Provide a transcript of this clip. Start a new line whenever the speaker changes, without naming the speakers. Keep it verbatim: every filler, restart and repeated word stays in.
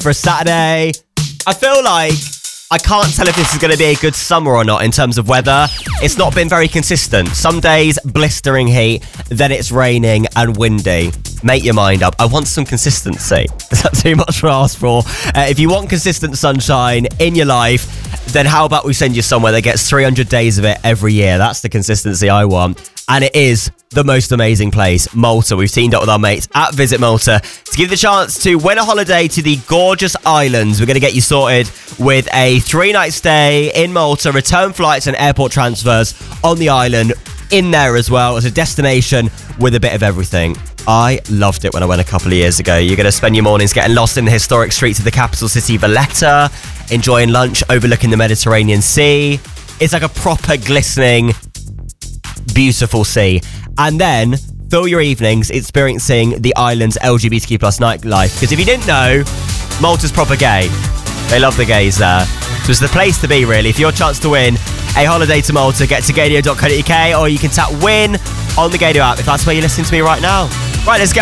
for a Saturday. I feel like I can't tell if this is going to be a good summer or not in terms of weather. It's not been very consistent. Some days, blistering heat, then it's raining and windy. Make your mind up. I want some consistency. Is that too much to ask for? Uh, if you want consistent sunshine in your life, then how about we send you somewhere that gets three hundred days of it every year? That's the consistency I want. And it is the most amazing place, Malta. We've teamed up with our mates at Visit Malta to give you the chance to win a holiday to the gorgeous islands. We're going to get you sorted with a three-night stay in Malta, return flights and airport transfers on the island in there as well as a destination with a bit of everything. I loved it when I went a couple of years ago. You're going to spend your mornings getting lost in the historic streets of the capital city, Valletta, enjoying lunch overlooking the Mediterranean Sea. It's like a proper glistening, beautiful sea. And then fill your evenings experiencing the island's L G B T Q plus nightlife. Because if you didn't know, Malta's proper gay. They love the gays there. So it's the place to be, really. For your chance to win a holiday to Malta, get to gadio dot co dot uk, or you can tap win on the Gadio app if that's where you're listening to me right now. Right, let's get